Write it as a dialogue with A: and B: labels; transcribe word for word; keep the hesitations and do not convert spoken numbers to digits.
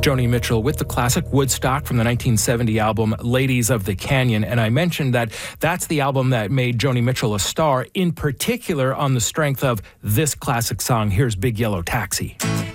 A: Joni Mitchell with the classic Woodstock from the nineteen seventy album Ladies of the Canyon. And I mentioned that that's the album that made Joni Mitchell a star, in particular on the strength of this classic song. Here's Big Yellow Taxi.